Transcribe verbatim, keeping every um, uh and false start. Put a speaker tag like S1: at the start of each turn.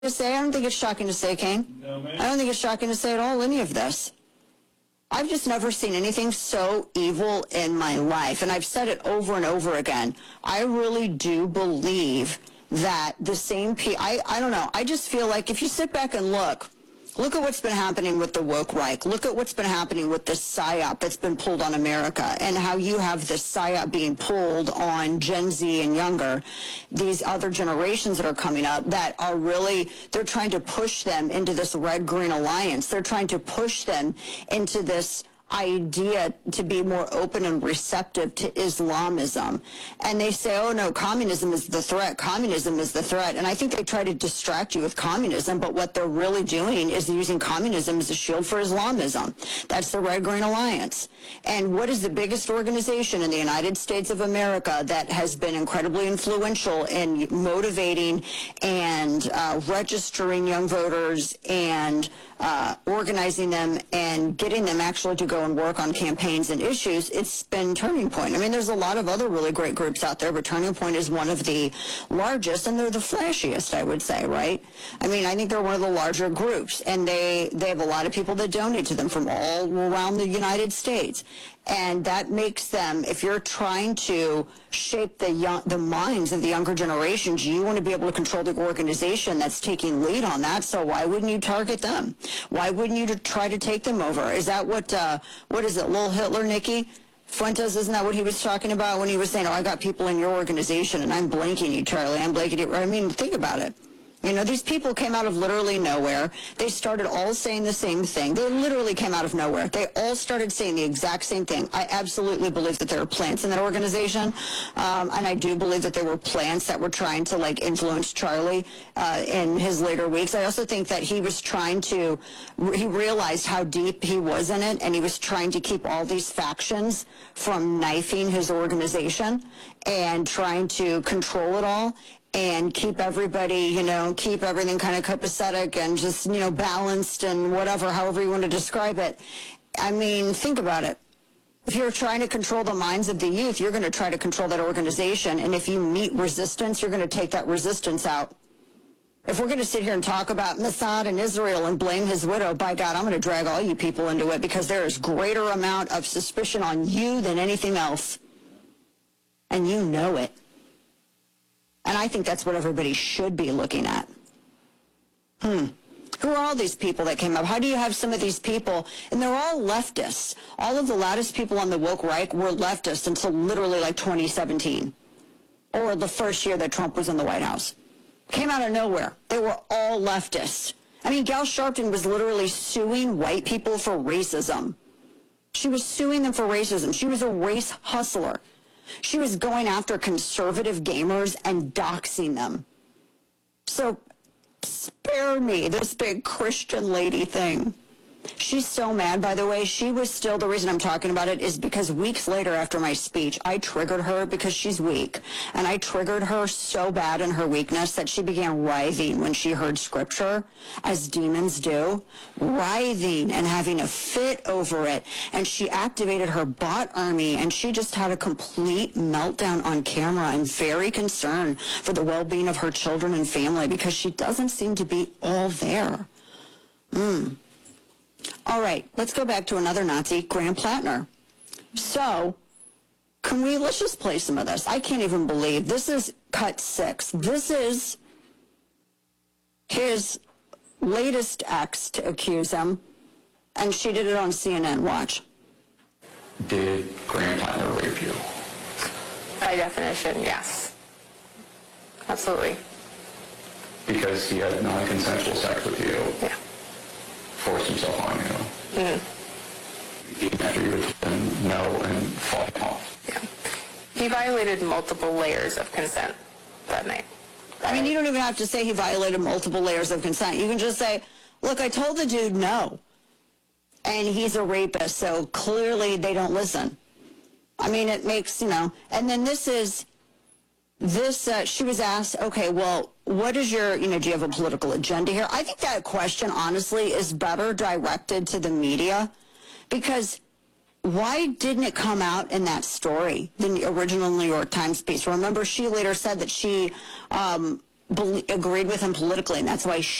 S1: to say. I don't think it's shocking to say, Kane.
S2: No, ma'am.
S1: I don't think it's shocking to say at all any of this. I've just never seen anything so evil in my life, and I've said it over and over again. I really do believe that the same people, I, I don't know, I just feel like if you sit back and look, look at what's been happening with the woke Reich. Look at what's been happening with this psyop that's been pulled on America, and how you have this psyop being pulled on Gen Z and younger, these other generations that are coming up that are really, they're trying to push them into this red-green alliance. They're trying to push them into this idea to be more open and receptive to Islamism. And they say, oh no, communism is the threat, communism is the threat. And I think they try to distract you with communism, but what they're really doing is using communism as a shield for Islamism. That's the Red-Green Alliance. And what is the biggest organization in the United States of America that has been incredibly influential in motivating and uh, registering young voters and uh, organizing them and getting them actually to go and work on campaigns and issues? It's been Turning Point. I mean, there's a lot of other really great groups out there, but Turning Point is one of the largest, and they're the flashiest, I would say, right? I mean, I think they're one of the larger groups, and they, they have a lot of people that donate to them from all around the United States. And that makes them, if you're trying to shape the young, the minds of the younger generations, you want to be able to control the organization that's taking lead on that. So why wouldn't you target them? Why wouldn't you try to take them over? Is that what, uh, what is it, Lil Hitler, Nikki? Fuentes, isn't that what he was talking about when he was saying, oh, I got people in your organization and I'm blanking you, Charlie, I'm blanking you. I mean, think about it. You know, these people came out of literally nowhere. They started all saying the same thing. They literally came out of nowhere. They all started saying the exact same thing. I absolutely believe that there are plants in that organization, um, and I do believe that there were plants that were trying to, like, influence Charlie uh, in his later weeks. I also think that he was trying to, he realized how deep he was in it, and he was trying to keep all these factions from knifing his organization and trying to control it all and keep everybody, you know, keep everything kind of copacetic and just, you know, balanced and whatever, however you want to describe it. I mean, think about it. If you're trying to control the minds of the youth, you're going to try to control that organization. And if you meet resistance, you're going to take that resistance out. If we're going to sit here and talk about Mossad and Israel and blame his widow, by God, I'm going to drag all you people into it, because there is greater amount of suspicion on you than anything else. And you know it. And I think that's what everybody should be looking at. Hmm. Who are all these people that came up? How do you have some of these people? And they're all leftists. All of the loudest people on the woke right were leftists until literally like twenty seventeen. Or the first year that Trump was in the White House. Came out of nowhere. They were all leftists. I mean, Gal Sharpton was literally suing white people for racism. She was suing them for racism. She was a race hustler. She was going after conservative gamers and doxing them. So spare me this big Christian lady thing. She's so mad, by the way. She was still, the reason I'm talking about it is because weeks later after my speech, I triggered her because she's weak. And I triggered her so bad in her weakness that she began writhing when she heard scripture, as demons do, writhing and having a fit over it. And she activated her bot army, and she just had a complete meltdown on camera, and very concerned for the well-being of her children and family, because she doesn't seem to be all there. Hmm. All right, let's go back to another Nazi, Graham Plattner. So, can we, let's just play some of this. I can't even believe, this is cut six. This is his latest ex to accuse him, and she did it on C N N. Watch.
S3: Did Graham Plattner rape you?
S4: By definition, yes. Absolutely.
S3: Because he had non-consensual sex with you?
S4: Yeah.
S3: Forced himself on you.
S4: Mm-hmm.
S3: Even after you would know and fought off.
S4: Yeah. He violated multiple layers of consent that night.
S1: I mean, you don't even have to say he violated multiple layers of consent. You can just say, look, I told the dude no. And he's a rapist, so clearly they don't listen. I mean, it makes, you know, and then this is, this, uh, she was asked, okay, well, what is your, you know, do you have a political agenda here? I think that question, honestly, is better directed to the media, because why didn't it come out in that story, the original New York Times piece? Remember, she later said that she um, bel agreed with him politically, and that's why